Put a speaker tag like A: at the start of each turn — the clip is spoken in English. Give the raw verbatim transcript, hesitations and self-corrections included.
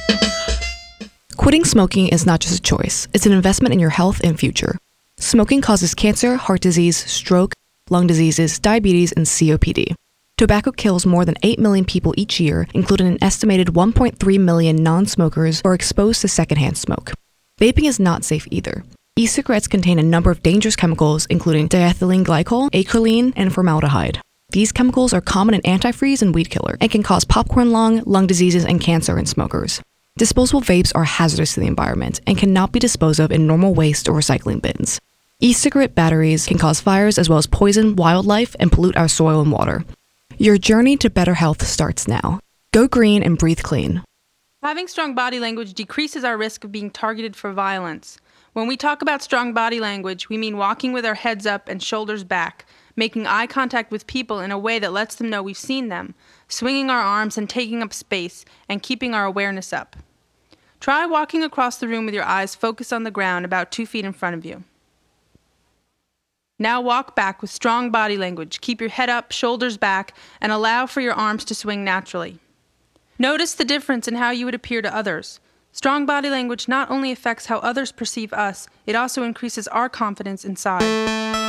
A: Quitting smoking is not just a choice, it's an investment in your health and future. Smoking causes cancer, heart disease, stroke, lung diseases, diabetes, and C O P D. Tobacco kills more than eight million people each year, including an estimated one point three million non-smokers who are exposed to secondhand smoke. Vaping is not safe either. E-cigarettes contain a number of dangerous chemicals, including diethylene glycol, acrolein, and formaldehyde. These chemicals are common in antifreeze and weed killer and can cause popcorn lung, lung diseases, and cancer in smokers. Disposable vapes are hazardous to the environment and cannot be disposed of in normal waste or recycling bins. E-cigarette batteries can cause fires as well as poison wildlife and pollute our soil and water. Your journey to better health starts now. Go green and breathe clean.
B: Having strong body language decreases our risk of being targeted for violence. When we talk about strong body language, we mean walking with our heads up and shoulders back, making eye contact with people in a way that lets them know we've seen them, swinging our arms and taking up space, and keeping our awareness up. Try walking across the room with your eyes focused on the ground about two feet in front of you. Now walk back with strong body language. Keep your head up, shoulders back, and allow for your arms to swing naturally. Notice the difference in how you would appear to others. Strong body language not only affects how others perceive us, it also increases our confidence inside.